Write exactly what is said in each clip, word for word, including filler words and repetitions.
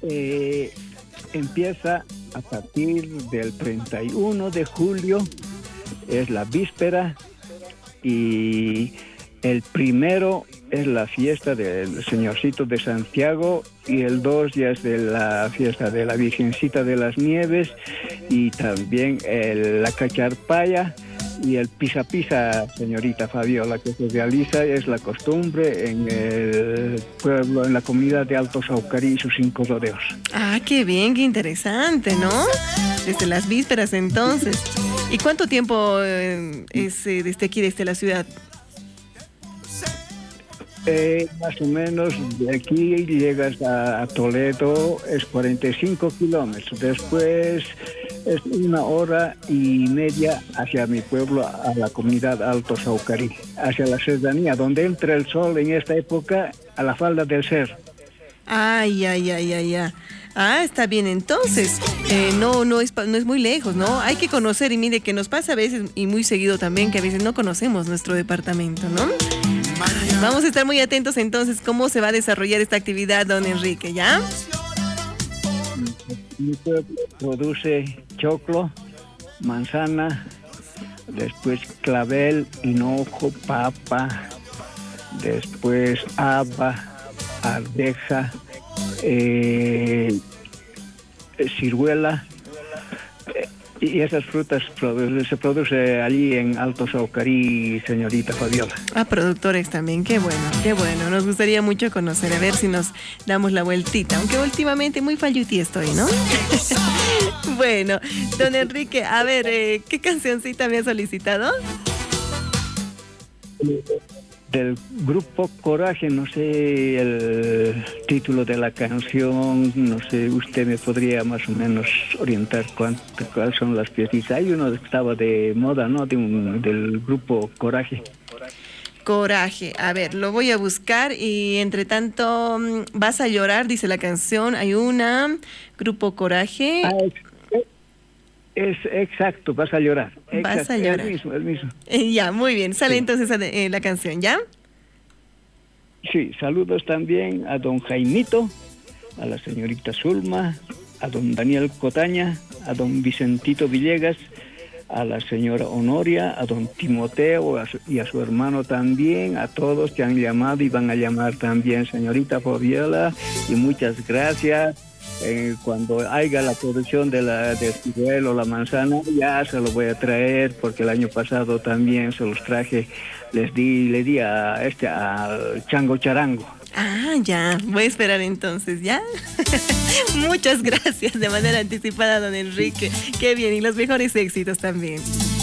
Eh, empieza a partir del treinta y uno de julio, es la víspera, y el primero es la fiesta del Señorcito de Santiago, y el dos ya es de la fiesta de la Virgencita de las Nieves, y también el, la cacharpaya y el pisa pisa, señorita Fabiola, que se realiza, es la costumbre en el pueblo, en la comunidad de Alto Saucarí y sus cinco rodeos. Ah, qué bien, qué interesante, ¿no? Desde las vísperas entonces. ¿Y cuánto tiempo eh, es eh, desde aquí, desde la ciudad? Eh, más o menos de aquí llegas a, a Toledo, es cuarenta y cinco kilómetros. Después es una hora y media hacia mi pueblo, a la comunidad Alto Saucarí, hacia la serranía, donde entra el sol en esta época a la falda del cerro. Ay, ay, ay, ay, ay. Ah, está bien entonces. Eh, no, no es, no es muy lejos, ¿no? Hay que conocer, y mire que nos pasa a veces, y muy seguido también, que a veces no conocemos nuestro departamento, ¿no? Vamos a estar muy atentos entonces cómo se va a desarrollar esta actividad, don Enrique, ¿ya? Mi pueblo produce choclo, manzana, después clavel, hinojo, papa, después haba, arveja, eh, ciruela, eh, y esas frutas produ- se produce allí en Alto Saucarí, señorita Fabiola. Ah, productores también, qué bueno, qué bueno. Nos gustaría mucho conocer, a ver si nos damos la vueltita, aunque últimamente muy falluti estoy, ¿no? Bueno, don Enrique, a ver, eh, ¿qué cancioncita me ha solicitado? Del grupo Coraje, no sé el título de la canción, no sé, usted me podría más o menos orientar cuánto, cuáles son las piezas. Hay uno que estaba de moda, ¿no? De un, del grupo Coraje. Coraje, a ver, lo voy a buscar, y entre tanto, Vas a llorar, dice la canción, hay una, grupo Coraje. Ah, es, es exacto, Vas a llorar. Vas Exacto, a llorar. El mismo, el mismo. Eh, ya, muy bien, sale Sí. entonces eh, la canción, ¿ya? Sí, saludos también a don Jaimito, a la señorita Zulma, a don Daniel Cotaña, a don Vicentito Villegas, a la señora Honoria, a don Timoteo a su, y a su hermano también, a todos que han llamado y van a llamar también, señorita Fabiola, y muchas gracias. Eh, cuando haya la producción de la de ciruelo, la manzana, ya se lo voy a traer, porque el año pasado también se los traje, les di, le di a este al chango charango. Ah, ya, voy a esperar entonces, ¿ya? Muchas gracias de manera anticipada, don Enrique. Qué bien, y los mejores éxitos también.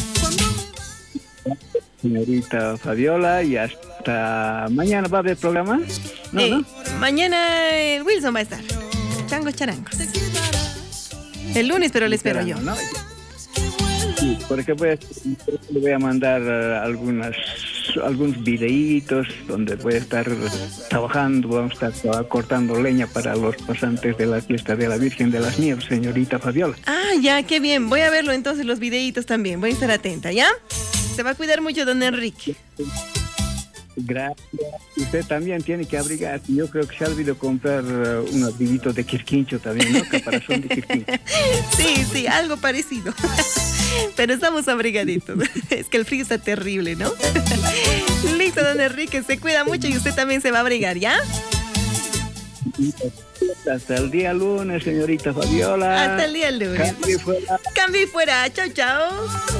Señorita Fabiola, y hasta mañana. ¿Va a haber programa? No, Eh, ¿no? Mañana el Wilson va a estar. Changos charangos. El lunes, pero le espero yo. ¿No? Sí, porque voy a, le voy a mandar uh, algunas algunos videitos donde voy a estar trabajando, vamos a estar cortando leña para los pasantes de la fiesta de la Virgen de las Nieves, señorita Fabiola. Ah, ya, qué bien. Voy a verlo entonces, los videitos también. Voy a estar atenta, ¿ya? Se va a cuidar mucho, don Enrique. Gracias. Usted también tiene que abrigarse. Yo creo que se ha olvidado comprar uh, unos abriguitos de quirquincho también, ¿no? Caparazón de quirquincho. Sí, sí, algo parecido. Pero estamos abrigaditos. Es que el frío está terrible, ¿no? Listo, don Enrique, se cuida mucho y usted también se va a abrigar, ¿ya? Hasta el día lunes, señorita Fabiola. Hasta el día lunes. Cambio y fuera. Cambio y fuera. Chao, chao.